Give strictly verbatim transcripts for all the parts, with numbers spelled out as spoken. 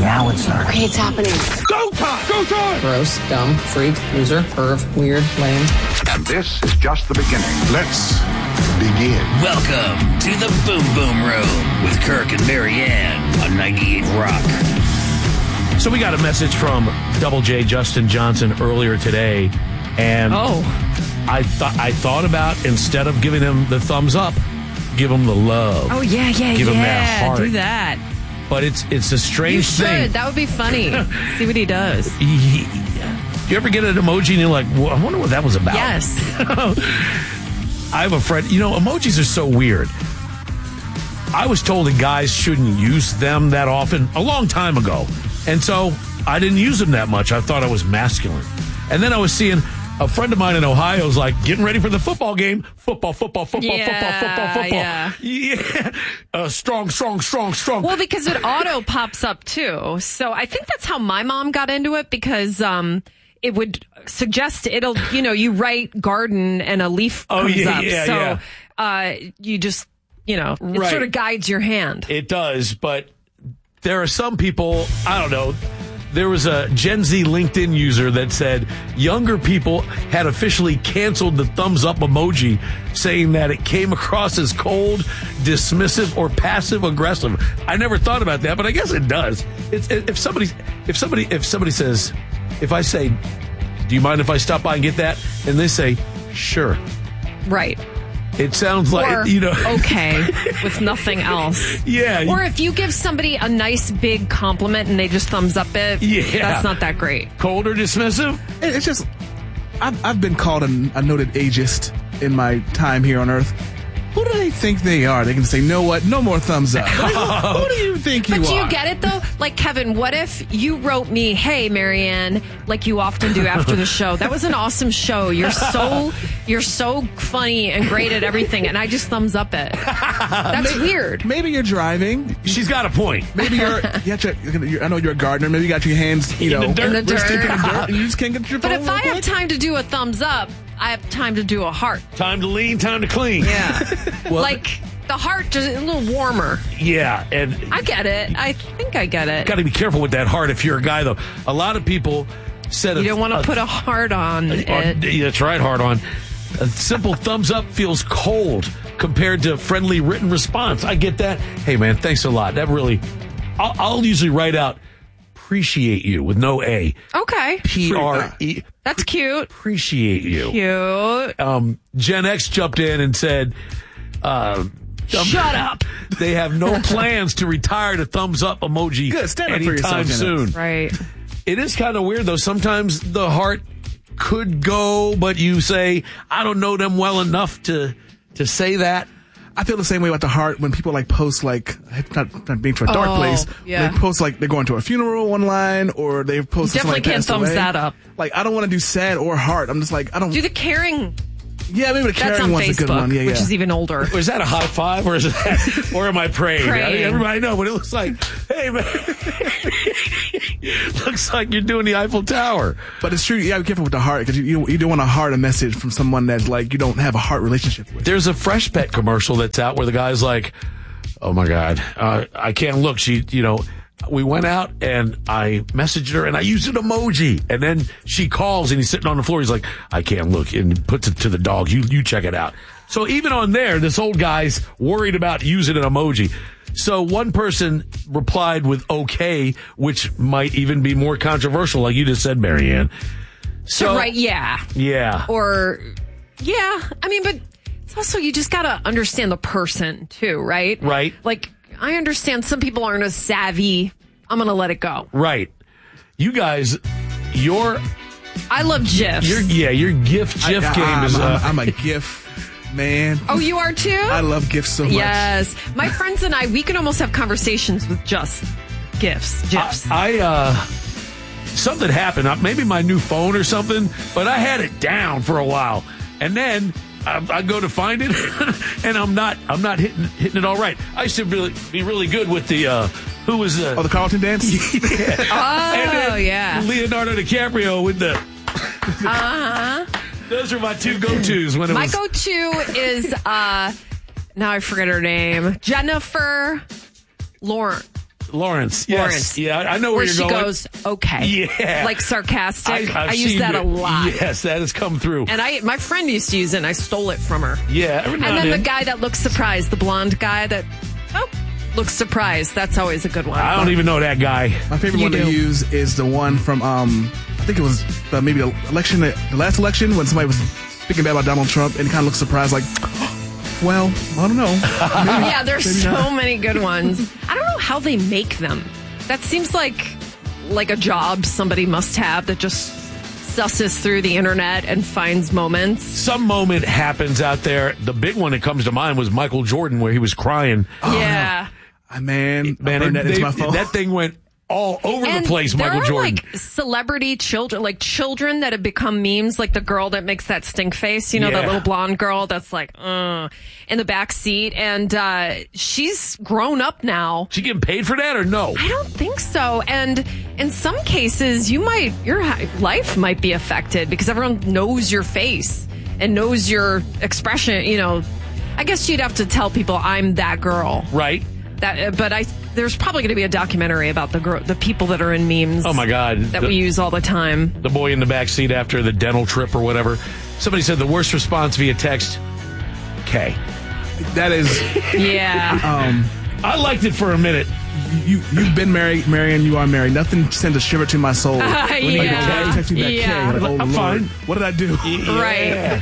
now it starts. Okay, it's happening. Go time! Go time! Gross, dumb, freak, loser, perv, weird, lame. And this is just the beginning. Let's begin. Welcome to the Boom Boom Room with Kirk and Marianne on ninety-eight Rock. So we got a message from Double J Justin Johnson earlier today, and oh. I thought I thought about, instead of giving him the thumbs up, give him the love. Oh yeah, yeah, give yeah. him that heart. Do that. But it's it's a strange you should. thing. That would be funny. See what he does. He, you ever get an emoji and you're like, well, I wonder what that was about? Yes. I have a friend. You know, emojis are so weird. I was told that guys shouldn't use them that often a long time ago. And so I didn't use them that much. I thought I was masculine. And then I was seeing a friend of mine in Ohio was like, getting ready for the football game. Football, football, football, yeah, football, football, football. Yeah. yeah. Uh, strong, strong, strong, strong. Well, because it auto pops up too. So I think that's how my mom got into it, because um, it would suggest it'll, you know, you write garden and a leaf oh, comes yeah, up. Yeah, so yeah. Uh, you just, you know, it right. sort of guides your hand. It does, but there are some people, I don't know. There was a Gen Z LinkedIn user that said younger people had officially canceled the thumbs up emoji, saying that it came across as cold, dismissive, or passive aggressive. I never thought about that, but I guess it does. It's, if somebody, if somebody, if somebody says, if I say, "Do you mind if I stop by and get that?" and they say, "Sure," right? It sounds like, or, you know. okay, with nothing else. Yeah. Or if you give somebody a nice big compliment and they just thumbs up it, yeah. that's not that great. Cold or dismissive? It's just, I've, I've been called a, a noted ageist in my time here on Earth. Who do they think they are? They can say, "No, what? No more thumbs up." Like, who, who do you think you but are? But do you get it, though? Like, Kevin, what if you wrote me, "Hey, Marianne," like you often do after the show. That was an awesome show. You're so you're so funny and great at everything, and I just thumbs up it. That's maybe, weird. Maybe you're driving. She's got a point. Maybe you're, you got your, you're I know you're a gardener. Maybe you got your hands, you in know, the dirt. In the dirt. in the dirt and you just can't get your phone. But if I quick. have time to do a thumbs up, I have time to do a heart. Time to lean, time to clean. Yeah. well, like the heart just a little warmer. Yeah, and I get it. I think I get it. Got to be careful with that heart if you're a guy, though. A lot of people said you a, don't want to put a heart on a, it. A, that's right, heart on. A simple thumbs up feels cold compared to friendly written response. I get that. Hey, man, thanks a lot. That really, I'll, I'll usually write out appreciate you with no A. Okay. P R E. That's cute. Appreciate you. Cute. Um, Gen X jumped in and said, uh, shut up. They have no plans to retire the thumbs up emoji Good, stand up for anytime yourself, soon. Right. It is kind of weird, though. Sometimes the heart could go, but you say, I don't know them well enough to to say that. I feel the same way about the heart when people like post like not not being to a dark oh, place. Yeah. They post like they're going to a funeral online, or they've posted definitely somebody can't passed thumbs away. that up. Like I don't want to do sad or heart. I'm just like I don't do the caring. Yeah, maybe the That's caring on one's Facebook, a good one. Yeah, yeah. which is even older. Is that a high five, or is that, or am I praying? Praying. I mean, everybody know, but it looks like, hey man, looks like you're doing the Eiffel Tower. But it's true. You gotta be careful with the heart because you, you you don't want to heart a message from someone that's like you don't have a heart relationship with. There's a Fresh Pet commercial that's out where the guy's like, oh my God, uh, I can't look. She, you know, we went out and I messaged her and I used an emoji, and then she calls and he's sitting on the floor. He's like, I can't look, and he puts it to the dog. You, you check it out. So even on there, this old guy's worried about using an emoji. So one person replied with okay, which might even be more controversial, like you just said, Marianne. So, right. Yeah. Yeah. Or, yeah. I mean, but it's also, you just got to understand the person too, right? Right. Like, I understand some people aren't as savvy. I'm going to let it go. Right. You guys, your... I love GIFs. Your, yeah, your GIF GIF I, I, game I'm, is... Uh, I'm, I'm a GIF man. Oh, you are too? I love GIFs so much. Yes. My friends and I, we can almost have conversations with just GIFs. GIFs. I, I uh... something happened. Uh, Maybe my new phone or something, but I had it down for a while. And then... I, I go to find it, and I'm not. I'm not hitting hitting it all right. I used to really be really good with the uh, who was the oh the Carlton dance. yeah. Oh yeah, Leonardo DiCaprio with the. uh huh. Those are my two go tos when it my was. My go to is uh, now I forget her name, Jennifer Lawrence. Lawrence. Yes. Lawrence. Yeah, I know where, Where you're she going. goes, okay. Yeah. Like sarcastic. I, I've I use seen that it. a lot. Yes, that has come through. And I, my friend used to use it, and I stole it from her. Yeah, every now And and, then then. the guy that looks surprised, the blonde guy that oh, looks surprised. That's always a good one. I don't even know that guy. My favorite You one to do. use is the one from, um, I think it was uh, maybe the election, the last election when somebody was speaking bad about Donald Trump and kind of looked surprised like, well, I don't know. Maybe, Yeah, there's maybe so not. many good ones. I don't know how they make them. That seems like like a job somebody must have that just susses through the internet and finds moments. Some moment happens out there. The big one that comes to mind was Michael Jordan, where he was crying. yeah. Ah, man, Man, I burned it- that into they- my phone. that thing went all over And the place, there Michael are Jordan. like celebrity children, like children that have become memes, like the girl that makes that stink face, you know, Yeah. that little blonde girl that's like, uh, in the back seat. And uh, she's grown up now. She getting paid for that or no? I don't think so. And in some cases, you might, your hi- life might be affected because everyone knows your face and knows your expression. You know, I guess you'd have to tell people I'm that girl. Right? That, but I, there's probably going to be a documentary about the girl, the people that are in memes. Oh my God. That The- we use all the time. The boy in the back seat after the dental trip or whatever. Somebody said the worst response via text, K. That is, Yeah. um, I liked it for a minute. you, you've been married, Marianne, you are married. Nothing sends a shiver to my soul. When you yeah. go, text me back, Yeah. K. Like, oh, I'm Lord, fine. what did I do? Right.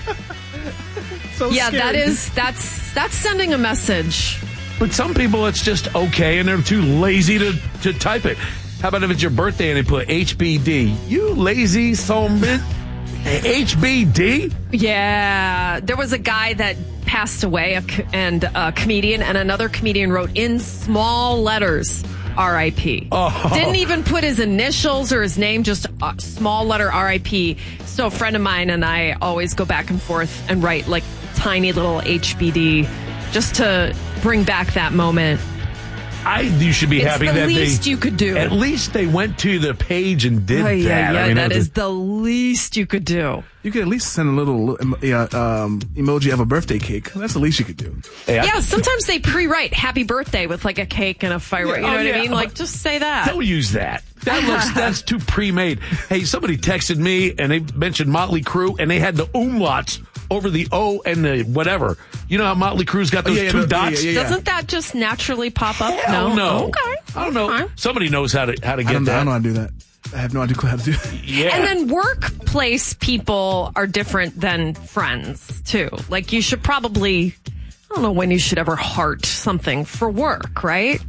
So Yeah, scary. that is, that's, that's sending a message. But some people, it's just okay, and they're too lazy to, to type it. How about if it's your birthday and they put H B D? You lazy son bitch. H B D? Yeah, there was a guy that passed away, a co- and a comedian, and another comedian wrote in small letters, R I P. Oh. Didn't even put his initials or his name, just a small letter R I P. So a friend of mine and I always go back and forth and write like tiny little H B D just to bring back that moment. I, you should be It's happy the that least they, you could do. At least they went to the page and did Oh, yeah, that. yeah, I mean, that was is a- the least you could do. You could at least send a little um, yeah, um, emoji of a birthday cake. That's the least you could do. Hey, I- Yeah, sometimes they pre-write happy birthday with like a cake and a firework. Yeah, You know oh, what yeah. I mean? Like, just say that. Don't use that. That looks, that's too pre-made. Hey, somebody texted me and they mentioned Motley Crue and they had the umlauts over the O and the whatever. You know how Motley Crue's got those yeah, yeah, two no, dots? yeah, yeah, yeah. Doesn't that just naturally pop up? Hell no. Okay. I don't know. Okay. Somebody knows how to how to I get don't, I that. don't know how to do that. I have no idea how to do that. Yeah. And then workplace people are different than friends too. Like you should probably, I don't know when you should ever heart something for work, right?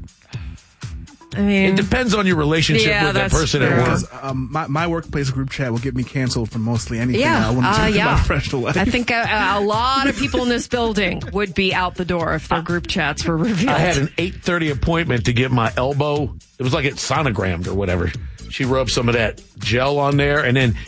I mean, it depends on your relationship Yeah, with that that's person true. at work. Because um, my, my workplace group chat will get me canceled from mostly anything yeah, I want to uh, do in yeah. my professional life. I think a, a lot of people in this building would be out the door if their group chats were revealed. I had an eight thirty appointment to get my elbow. It was like it sonogrammed or whatever. She rubbed some of that gel on there and then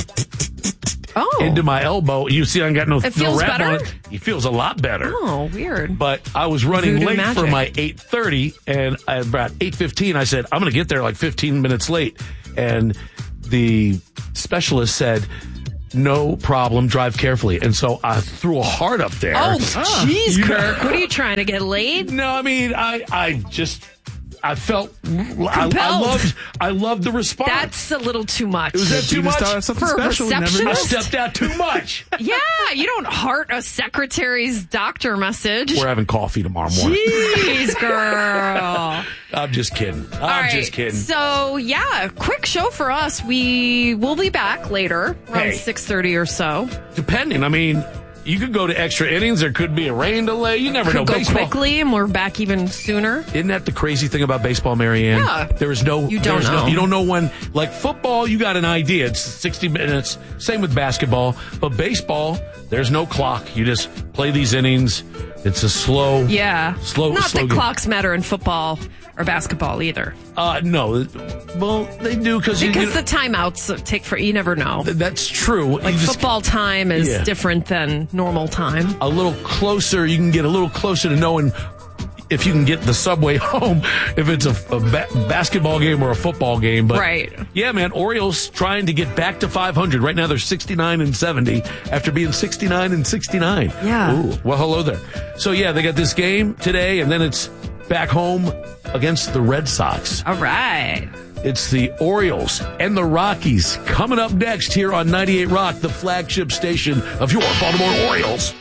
oh. into my elbow. You see, I got no, It no feels wrap better? on it. It feels a lot better. Oh, weird. But I was running Voodoo late magic. for my eight thirty, and at about eight fifteen, I said, I'm going to get there like fifteen minutes late. And the specialist said, no problem, drive carefully. And so I threw a heart up there. Oh, jeez, You know- Kirk. What are you trying to get laid? No, I mean, I, I just, I felt, I, I Compelled. loved, I loved the response. That's a little too much. Was that She too just much? started something For a special. You never know. I receptionist? stepped out too much. Yeah, you don't heart a secretary's doctor message. We're having coffee tomorrow morning. Jeez, girl. I'm just kidding. I'm All right. just kidding. So, yeah, quick show for us. We will be back later around Hey. six thirty or so. Depending. I mean, you could go to extra innings. There could be a rain delay. You never know. Could go Baseball. quickly, and we're back even sooner. Isn't that the crazy thing about baseball, Marianne? Yeah. There is no. You don't there's no- know. you don't know when. Like football, you got an idea. It's sixty minutes. Same with basketball. But baseball, there's no clock. You just play these innings. It's a slow. Yeah. Slow. Not slow that game. clocks matter in football or basketball either. Uh, no. Well, they do because you, Because you the timeouts take for, you never know. that's true. Like You just- football time is Yeah. different than normal time. a little closer. You can get a little closer to knowing if you can get the subway home, if it's a, a ba- basketball game or a football game. But Right. yeah, man, Orioles trying to get back to five hundred. Right now they're sixty-nine and seventy after being sixty-nine and sixty-nine. Yeah. Ooh, well, hello there. So yeah, they got this game today, and then it's back home against the Red Sox. All right. It's the Orioles and the Rockies coming up next here on ninety-eight Rock, the flagship station of your Baltimore Orioles.